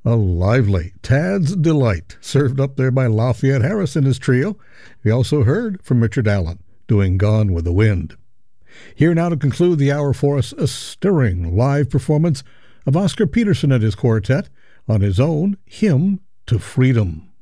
A lively Tad's Delight, served up there by Lafayette Harris and his trio. We also heard from Richard Allen doing Gone with the Wind. Here now to conclude the hour for us, a stirring live performance of Oscar Peterson and his quartet on his own Hymn to Freedom.